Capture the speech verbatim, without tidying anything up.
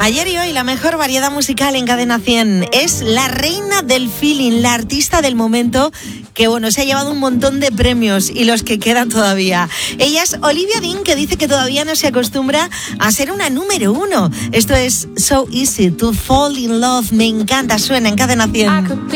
Ayer y hoy la mejor variedad musical en Cadena cien. Es la reina del feeling, la artista del momento que, bueno, se ha llevado un montón de premios y los que quedan todavía. Ella es Olivia Dean, que dice que todavía no se acostumbra a ser una número uno. Esto es So Easy to Fall in Love. Me encanta, suena en Cadena cien.